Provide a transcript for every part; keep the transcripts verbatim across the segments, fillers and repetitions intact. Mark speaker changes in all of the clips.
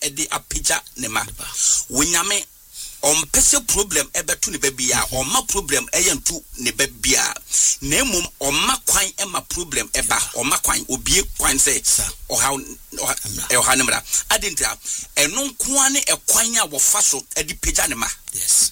Speaker 1: edi apija ne ma wonyame on pese problem ebetu ne babia on ma problem eyentu ne babia na emum on ma kwan e ma problem eba on ma kwan obie kwan say o ha e ha nemra adinta eno nko ane e kwan a wo fa so edi pija ne ma
Speaker 2: yes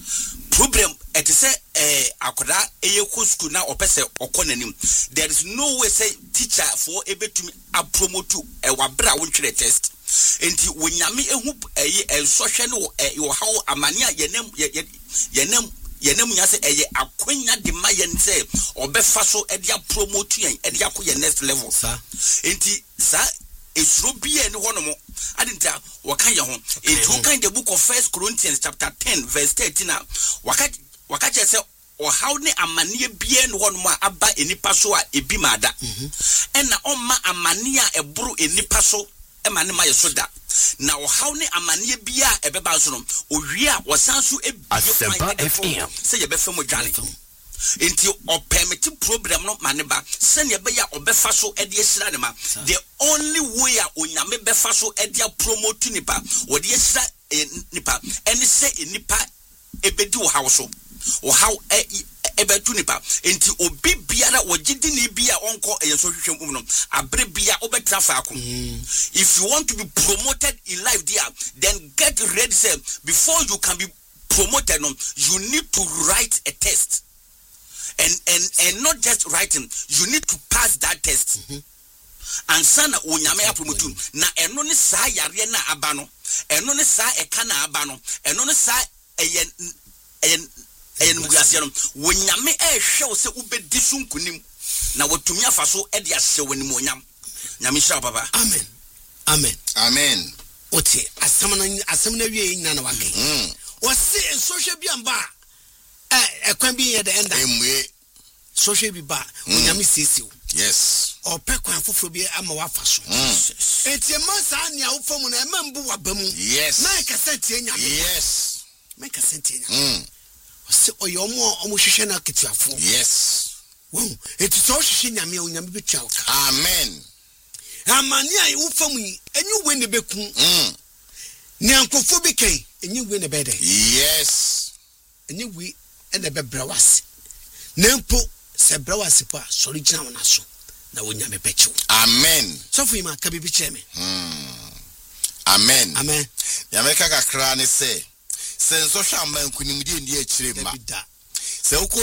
Speaker 1: problem it is eh akoda eye ko school na opese okonanim there is no way say teacher for ebetumi a promote e wabra wo twere test enti wonyame ehu eye ensohwe no e wo hawo amane a yenem yenem yenem nya say eye akwanya de mayen say obefa so e dia promote yen e dia ko ye next level sa enti sa esro bia ni hono adinta waka ye ho enti kan the book of First Corinthians chapter ten verse thirteen na waka waka che say o how ne amane bia ni hono a aba enipa so a ebi mada ena omma amane a eburu enipa so ema ne ma yesoda na o how ne amane bia ebeba so no owie a wosanso
Speaker 3: Asempa F M
Speaker 1: say ye be fam odwane enti o permit problem no maneba se ne be ya obefa so e de esira ne ma the only way a onyame befa so e de promote nipa wo de esira nipa eni se nipa ebedi wo how so wo how ebetu nipa enti obi biara wogidi ni bia onko eyenso hwehwem um no abre bia obetra faako if you want to be promoted in life there then get ready say before you can be promoted no you need to write a test and and and not just writing you need to pass that test mm-hmm. and sana onyame ya promote na eno ne saa yare na aba no eno ne saa eka na aba no eno ne saa eyen eyen eyen mugase no wonyame ehwe wo se ubedi sunkunim na watumi afa so e de ahye wani monyam nyame hira baba
Speaker 2: amen amen
Speaker 4: amen
Speaker 2: oti asamna asamna wie nyina na wake mm wo se social bi amba eh ekwan bi ye de enda
Speaker 4: emwe
Speaker 2: social bi ba wonyame sisi
Speaker 4: yes
Speaker 2: o pekwan foforo bi ama wafa so eti masa ania wo famu na emambu wabamu
Speaker 4: yes
Speaker 2: na kasenti enya
Speaker 4: yes
Speaker 2: na kasenti enya
Speaker 4: mm
Speaker 2: se oyomo omo hwehwe na ketiafo
Speaker 4: yes
Speaker 2: wo eti so hwehwe nyame onyame betwa
Speaker 4: amen
Speaker 2: amani ai wo famu enyu we ne beku
Speaker 4: mm
Speaker 2: ni ankofo bi kai enyu we ne bede
Speaker 4: yes
Speaker 2: enyu we ene bebra wase nempo se bra wase pa sori gina wona so na wonyame pechiw
Speaker 4: amen
Speaker 2: so fu ima ka bibi cheme
Speaker 4: mm amen
Speaker 2: amen
Speaker 4: ya meka kakra ne se senso hwa man kunimdi ndi akire ma se